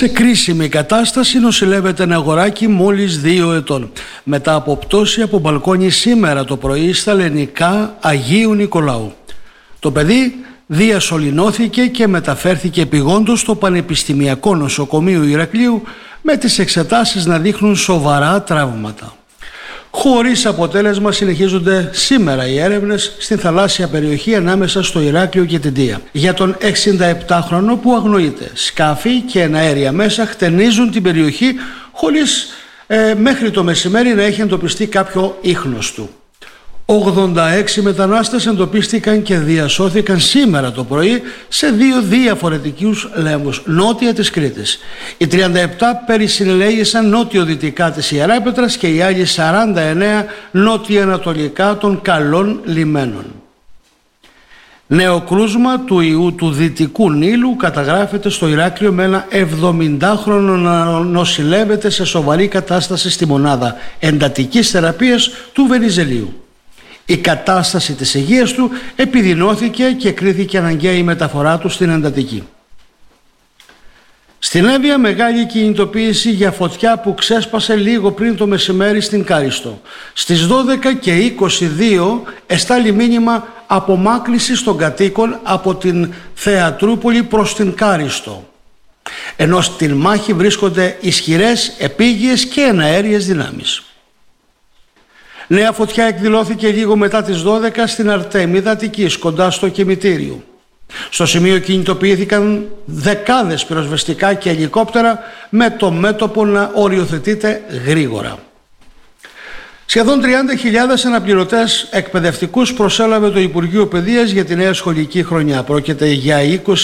Σε κρίσιμη κατάσταση νοσηλεύεται ένα αγοράκι μόλις 2 ετών. Μετά από πτώση από μπαλκόνι σήμερα το πρωί στα Λενικά Αγίου Νικολάου. Το παιδί διασωληνώθηκε και μεταφέρθηκε επειγόντως στο Πανεπιστημιακό Νοσοκομείο Ηρακλείου με τις εξετάσεις να δείχνουν σοβαρά τραύματα. Χωρίς αποτέλεσμα συνεχίζονται σήμερα οι έρευνες στην θαλάσσια περιοχή ανάμεσα στο Ηράκλειο και την Τία. Για τον 67χρονο που αγνοείται, σκάφη και εναέρια μέσα χτενίζουν την περιοχή χωρίς μέχρι το μεσημέρι να έχει εντοπιστεί κάποιο ίχνος του. 86 μετανάστες εντοπίστηκαν και διασώθηκαν σήμερα το πρωί σε 2 διαφορετικούς λέμβους νότια της Κρήτης. Οι 37 περισυλλέγησαν νότιο-δυτικά της Ιεράπετρας και οι άλλοι 49 νότια-ανατολικά των καλών λιμένων. Νέο κρούσμα του ιού του Δυτικού Νείλου καταγράφεται στο Ηράκλειο με ένα 70χρονο να νοσηλεύεται σε σοβαρή κατάσταση στη μονάδα εντατικής θεραπείας του Βενιζελίου. Η κατάσταση της υγείας του επιδεινώθηκε και κρίθηκε αναγκαία η μεταφορά του στην εντατική. Στην Εύβοια μεγάλη κινητοποίηση για φωτιά που ξέσπασε λίγο πριν το μεσημέρι στην Κάριστο. Στις 12:22 εστάλει μήνυμα απομάκρυνσης των κατοίκων από την Θεατρούπολη προς την Κάριστο. Ενώ στην μάχη βρίσκονται ισχυρές επίγειες και εναέριες δυνάμεις. Νέα φωτιά εκδηλώθηκε λίγο μετά τις 12 στην Αρτέμιδα Αττικής, κοντά στο κημητήριο. Στο σημείο κινητοποιήθηκαν δεκάδες πυροσβεστικά και ελικόπτερα με το μέτωπο να οριοθετείται γρήγορα. Σχεδόν 30.000 αναπληρωτές εκπαιδευτικούς προσέλαβε το Υπουργείο Παιδείας για τη νέα σχολική χρονιά. Πρόκειται για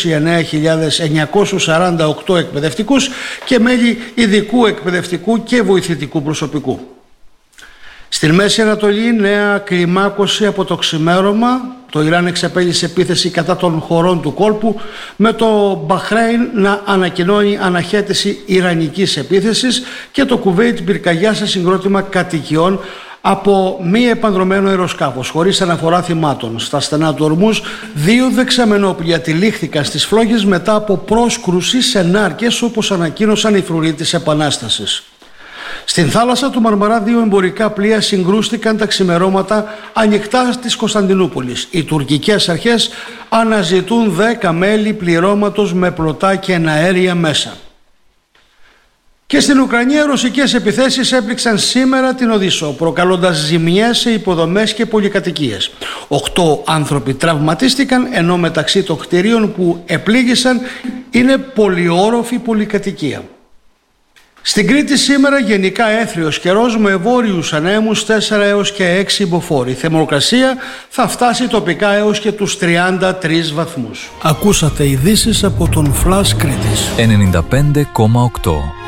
29.948 εκπαιδευτικούς και μέλη ειδικού εκπαιδευτικού και βοηθητικού προσωπικού. Στην Μέση Ανατολή νέα κλιμάκωση από το ξημέρωμα. Το Ιράν εξαπέλυσε επίθεση κατά των χωρών του κόλπου, με το Μπαχρέιν να ανακοινώνει αναχέτηση ιρανικής επίθεσης και το Κουβέιτ πυρκαγιά σε συγκρότημα κατοικιών από μη επανδρωμένο αεροσκάφος χωρίς αναφορά θυμάτων. Στα στενά του Ορμούζ 2 δεξαμενόπλια τυλίχθηκαν στις φλόγες μετά από πρόσκρουση σε νάρκες, όπως ανακοίνωσαν οι φρουροί της Επανάστασης. Στην θάλασσα του Μαρμαρά 2 εμπορικά πλοία συγκρούστηκαν τα ξημερώματα ανοιχτά της Κωνσταντινούπολης. Οι τουρκικές αρχές αναζητούν 10 μέλη πληρώματος με πλωτά και εναέρια μέσα. Και στην Ουκρανία ρωσικές επιθέσεις έπληξαν σήμερα την Οδύσσο, προκαλώντας ζημιές σε υποδομές και πολυκατοικίες. 8 άνθρωποι τραυματίστηκαν, ενώ μεταξύ των κτηρίων που επλήγησαν είναι πολυόροφη πολυκατοικία. Στην Κρήτη σήμερα γενικά έθριος καιρός με βόρειους ανέμους 4 έως και 6 υποφόροι. Η θερμοκρασία θα φτάσει τοπικά έως και τους 33 βαθμούς. Ακούσατε ειδήσεις από τον Flash Κρήτης 95,8.